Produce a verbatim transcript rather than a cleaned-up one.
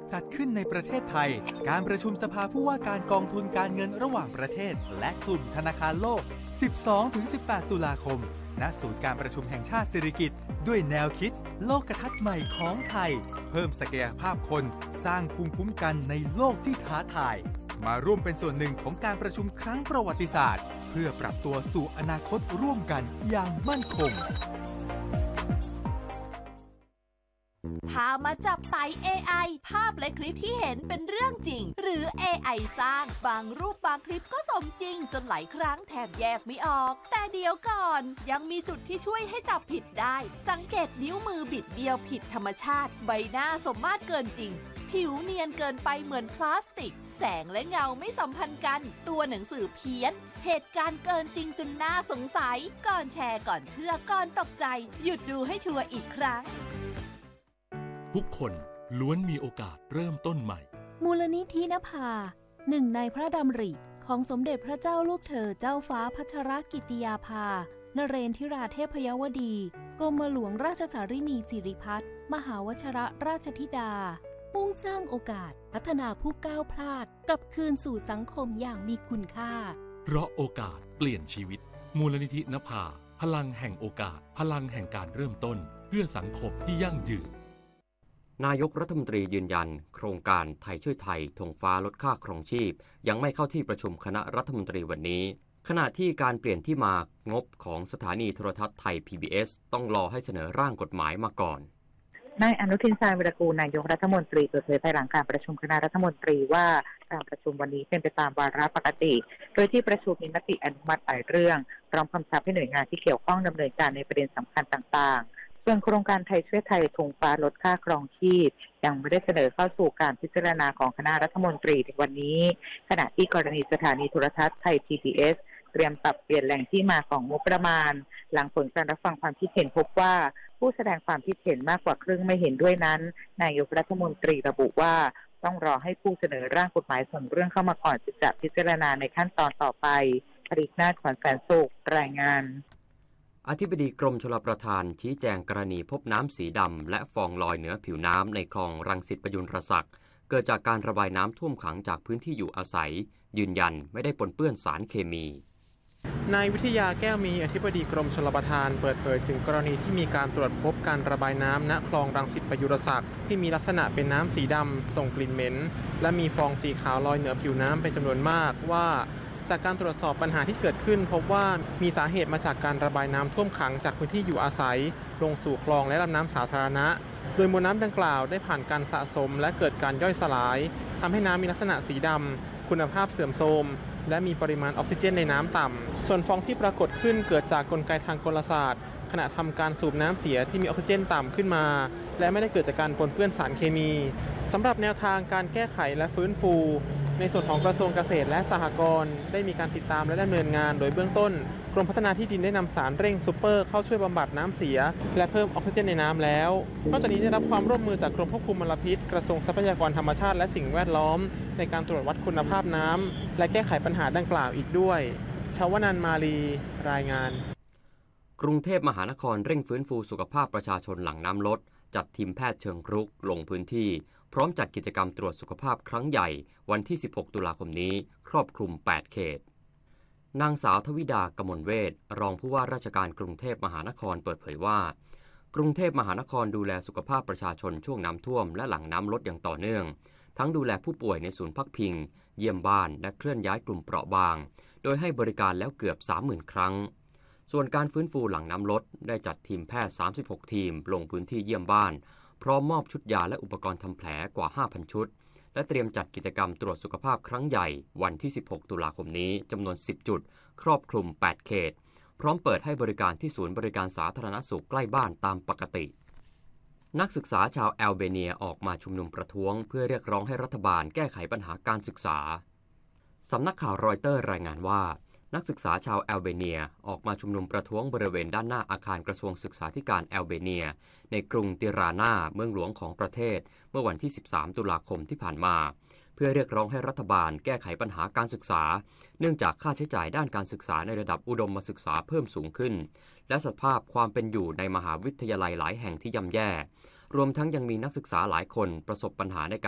จัดขึ้นในประเทศไทยการประชุมสภาผู้ว่าการกองทุนการเงินระหว่างประเทศและกลุ่มธนาคารโลก สิบสองถึงสิบแปด ตุลาคม ณ ศูนย์การประชุมแห่งชาติสิริกิติ์ด้วยแนวคิดโลกทัศน์ใหม่ของไทยเพิ่มศักยภาพคนสร้างภูมิคุ้มกันในโลกที่ท้าทายมาร่วมเป็นส่วนหนึ่งของการประชุมครั้งประวัติศาสตร์เพื่อปรับตัวสู่อนาคตร่วมกันอย่างมั่นคงพามาจับไต่ เอ ไอ ภาพและคลิปที่เห็นเป็นเรื่องจริงหรือ เอ ไอ สร้างบางรูปบางคลิปก็สมจริงจนหลายครั้งแทบแยกไม่ออกแต่เดี๋ยวก่อนยังมีจุดที่ช่วยให้จับผิดได้สังเกตนิ้วมือบิดเบี้ยวผิดธรรมชาติใบหน้าสมมาตรเกินจริงผิวเนียนเกินไปเหมือนพลาสติกแสงและเงาไม่สัมพันธ์กันตัวหนังสือเพี้ยนเหตุการณ์เกินจริงจนน่าสงสัยก่อนแชร์ก่อนเชื่อก่อนตกใจหยุดดูให้ชัวร์อีกครั้งทุกคนล้วนมีโอกาสเริ่มต้นใหม่มูลนิธินภาหนึ่งในพระดำริของสมเด็จพระเจ้าลูกเธอเจ้าฟ้าพัชรกิติยาภานเรนทิราเทพยวดีกรมหลวงราชสารินีสิริพัฒน์มหาวชรราชธิดามุ่งสร้างโอกาสพัฒนาผู้ก้าวพลาดกลับคืนสู่สังคมอย่างมีคุณค่าเพราะโอกาสเปลี่ยนชีวิตมูลนิธินภาพลังแห่งโอกาสพลังแห่งการเริ่มต้นเพื่อสังคมที่ยั่งยืนนายกรัฐมนตรียืนยันโครงการไทยช่วยไทยธงฟ้าลดค่าครองชีพยังไม่เข้าที่ประชุมคณะรัฐมนตรีวันนี้ขณะที่การเปลี่ยนที่มางบของสถานีโทรทัศน์ไทย พี บี เอส ต้องรอให้เสนอร่างกฎหมายมาก่อนนายอนุทินชาญวิรากูลนายกรัฐมนตรีเปิดเผยภายหลังการประชุมคณะรัฐมนตรีว่าการประชุมวันนี้เป็นไปตามวาระปกติโดยที่ประชุมมีมติอนุมัติหลายเรื่องพร้อมกำชับให้หน่วยงานที่เกี่ยวข้องดำเนินการในประเด็นสำคัญต่างๆส่วนโครงการไทยช่วยไทยธงฟ้าลดค่าครองชีพยังไม่ได้เสนอเข้าสู่การพิจารณาของคณะรัฐมนตรีในวันนี้ขณะที่กรณีสถานีโทรทัศน์ไทย พี บี เอส เตรียมปรับเปลี่ยนแหล่งที่มาของงบประมาณหลังผลการรับฟังความคิดเห็นพบว่าผู้แสดงความคิดเห็นมากกว่าครึ่งไม่เห็นด้วยนั้นนายกรัฐมนตรีระบุว่าต้องรอให้ผู้เสนอร่างกฎหมายส่งเรื่องเข้ามาก่อนจะพิจารณาในขั้นตอนต่อไปปรินาถ ขวัญแสนสุขรายงานอธิบดีกรมชลประทานชี้แจงกรณีพบน้ำสีดำและฟองลอยเหนือผิวน้ำในคลองรังสิตประยุรศักดิ์เกิดจากการระบายน้ำท่วมขังจากพื้นที่อยู่อาศัยยืนยันไม่ได้ปนเปื้อนสารเคมีนายวิทยาแก้วมีอธิบดีกรมชลประทานเปิดเผยถึงกรณีที่มีการตรวจพบการระบายน้ำณคลองรังสิตประยุรศักดิ์ที่มีลักษณะเป็นน้ำสีดำส่งกลิ่นเหม็นและมีฟองสีขาวลอยเหนือผิวน้ำเป็นจำนวนมากว่าจากการตรวจสอบปัญหาที่เกิดขึ้นพบว่ามีสาเหตุมาจากการระบายน้ำท่วมขังจากพื้นที่อยู่อาศัยลงสู่คลองและลำน้ำสาธารณะโดยมวลน้ำดังกล่าวได้ผ่านการสะสมและเกิดการย่อยสลายทำให้น้ำมีลักษณะสีดำคุณภาพเสื่อมโทรมและมีปริมาณออกซิเจนในน้ำต่ำส่วนฟองที่ปรากฏขึ้นเกิดจากกลไกทางกลศาสตร์ขณะทำการสูบน้ำเสียที่มีออกซิเจนต่ำขึ้นมาและไม่ได้เกิดจากการปนเปื้อนสารเคมีสำหรับแนวทางการแก้ไขและฟื้นฟูในส่วนของกระทรวงเกษตรและสหกรณ์ได้มีการติดตามและดำเนินงานโดยเบื้องต้นกรมพัฒนาที่ดินได้นำสารเร่งซูเปอร์เข้าช่วยบำบัดน้ำเสียและเพิ่มออกซิเจนในน้ำแล้วนอกจากนี้ได้รับความร่วมมือจากกรมควบคุมมลพิษกระทรวงทรัพยากรธรรมชาติและสิ่งแวดล้อมในการตรวจวัดคุณภาพน้ำและแก้ไขปัญหาดังกล่าวอีกด้วยชวนันท์มาลีรายงานกรุงเทพมหานครเร่งฟื้นฟูสุขภาพประชาชนหลังน้ำลดจัดทีมแพทย์เชิงรุกลงพื้นที่พร้อมจัดกิจกรรมตรวจสุขภาพครั้งใหญ่วันที่สิบหกตุลาคมนี้ครอบคลุมแปดเขตนางสาวทวิดากมลเวชรองผู้ว่าราชการกรุงเทพมหานครเปิดเผยว่ากรุงเทพมหานครดูแลสุขภาพประชาชนช่วงน้ำท่วมและหลังน้ำลดอย่างต่อเนื่องทั้งดูแลผู้ป่วยในศูนย์พักพิงเยี่ยมบ้านและเคลื่อนย้ายกลุ่มเปราะบางโดยให้บริการแล้วเกือบ สามหมื่น ครั้งส่วนการฟื้นฟูหลังน้ำลดได้จัดทีมแพทย์สามสิบหกทีมลงพื้นที่เยี่ยมบ้านพร้อมมอบชุดยาและอุปกรณ์ทำแผลกว่า ห้าพัน ชุดและเตรียมจัดกิจกรรมตรวจสุขภาพครั้งใหญ่วันที่สิบหกตุลาคมนี้จำนวนสิบจุดครอบคลุมแปดเขตพร้อมเปิดให้บริการที่ศูนย์บริการสาธารณสุขใกล้บ้านตามปกตินักศึกษาชาวแอลเบเนียออกมาชุมนุมประท้วงเพื่อเรียกร้องให้รัฐบาลแก้ไขปัญหาการศึกษาสำนักข่าวรอยเตอร์รายงานว่านักศึกษาชาวแอลเบเนียออกมาชุมนุมประท้วงบริเวณด้านหน้าอาคารกระทรวงศึกษาธิการแอลเบเนียในกรุงติรานาเมืองหลวงของประเทศเมื่อวันที่สิบสามตุลาคมที่ผ่านมาเพื่อเรียกร้องให้รัฐบาลแก้ไขปัญหาการศึกษาเนื่องจากค่าใช้จ่ายด้านการศึกษาในระดับอุดมศึกษาเพิ่มสูงขึ้นและสภาพความเป็นอยู่ในมหาวิทยาลัยหลายแห่งที่ย่ำแย่รวมทั้งยังมีนักศึกษาหลายคนประสบปัญหาในการ